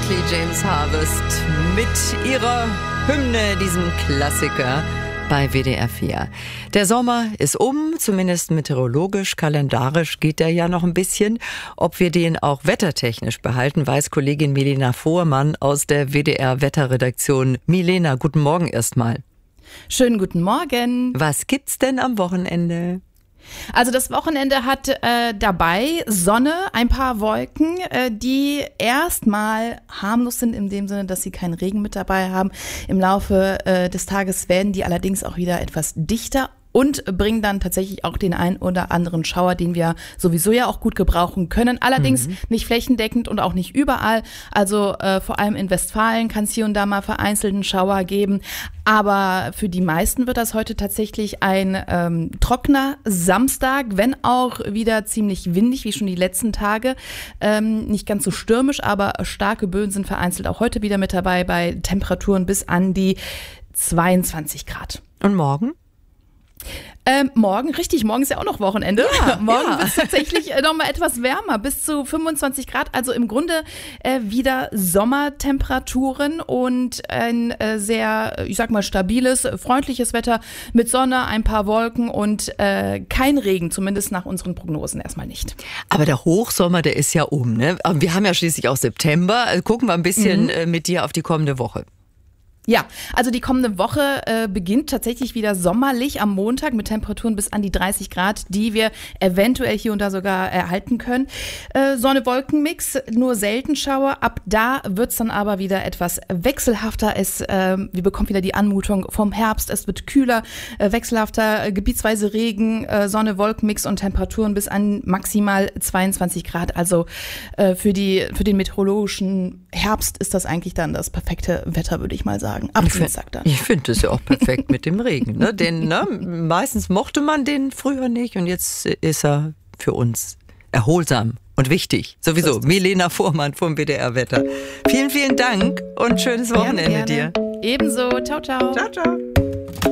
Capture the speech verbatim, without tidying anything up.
Hartley James Harvest mit ihrer Hymne, diesem Klassiker bei W D R vier. Der Sommer ist um, zumindest meteorologisch, kalendarisch geht der ja noch ein bisschen. Ob wir den auch wettertechnisch behalten, weiß Kollegin Milena Fuhrmann aus der W D R-Wetterredaktion. Milena, guten Morgen erstmal. Schönen guten Morgen. Was gibt's denn am Wochenende? Also das Wochenende hat äh, dabei Sonne, ein paar Wolken, äh, die erstmal harmlos sind in dem Sinne, dass sie keinen Regen mit dabei haben. Im Laufe äh, des Tages werden die allerdings auch wieder etwas dichter und bringen dann tatsächlich auch den ein oder anderen Schauer, den wir sowieso ja auch gut gebrauchen können. Allerdings mhm. nicht flächendeckend und auch nicht überall. Also äh, vor allem in Westfalen kann es hier und da mal vereinzelten Schauer geben. Aber für die meisten wird das heute tatsächlich ein ähm, trockener Samstag, wenn auch wieder ziemlich windig, wie schon die letzten Tage. Ähm, nicht ganz so stürmisch, aber starke Böen sind vereinzelt auch heute wieder mit dabei bei Temperaturen bis an die zweiundzwanzig Grad. Und morgen? Ähm, morgen, richtig, morgen ist ja auch noch Wochenende. Ja, morgen ja. wird es tatsächlich äh, noch mal etwas wärmer, bis zu fünfundzwanzig Grad. Also im Grunde äh, wieder Sommertemperaturen und ein äh, sehr, ich sag mal, stabiles, freundliches Wetter mit Sonne, ein paar Wolken und äh, kein Regen, zumindest nach unseren Prognosen erstmal nicht. Aber der Hochsommer, der ist ja um, ne? Wir haben ja schließlich auch September. Gucken wir ein bisschen mhm. mit dir auf die kommende Woche. Ja, also die kommende Woche äh, beginnt tatsächlich wieder sommerlich am Montag mit Temperaturen bis an die dreißig Grad, die wir eventuell hier und da sogar erhalten können. Äh, Sonne-Wolken-Mix, nur selten Schauer. Ab da wird's dann aber wieder etwas wechselhafter. Es, äh, wir bekommen wieder die Anmutung vom Herbst. Es wird kühler, äh, wechselhafter, äh, gebietsweise Regen, äh, Sonne-Wolken-Mix und Temperaturen bis an maximal zweiundzwanzig Grad. Also äh, für die für den meteorologischen Herbst ist das eigentlich dann das perfekte Wetter, würde ich mal sagen. Ab Dienstag dann. Ich finde es ja auch perfekt mit dem Regen. Ne? Den, ne? Meistens mochte man den früher nicht und jetzt ist er für uns erholsam und wichtig. Sowieso. So Milena Fuhrmann vom W D R Wetter. Vielen, vielen Dank und schönes Wochenende gerne, gerne. dir. Ebenso. Ciao, ciao. Ciao, ciao.